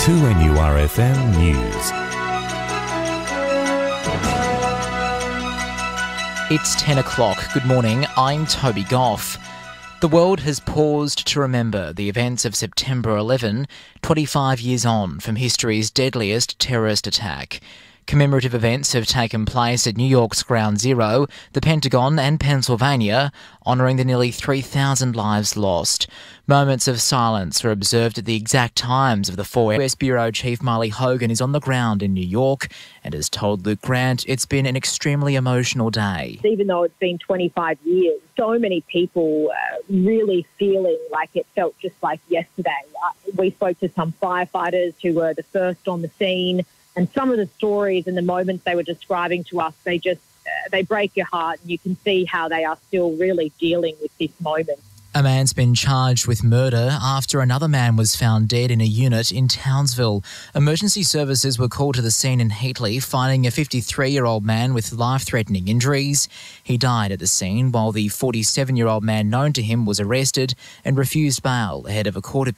2NURFM News. It's 10 o'clock. Good morning, I'm Toby Goff. The world has paused to remember the events of September 11, 25 years on from history's deadliest terrorist attack. Commemorative events have taken place at New York's Ground Zero, the Pentagon and Pennsylvania, honouring the nearly 3,000 lives lost. Moments of silence are observed at the exact times of the four. US Bureau Chief Marley Hogan is on the ground in New York and has told Luke Grant it's been an extremely emotional day. Even though it's been 25 years, so many people really feeling like it felt just like yesterday. We spoke to some firefighters who were the first on the scene. And some of the stories and the moments they were describing to us, they break your heart, and you can see how they are still really dealing with this moment. A man's been charged with murder after another man was found dead in a unit in Townsville. Emergency services were called to the scene in Heatley, finding a 53-year-old man with life-threatening injuries. He died at the scene while the 47-year-old man known to him was arrested and refused bail ahead of a court appeal.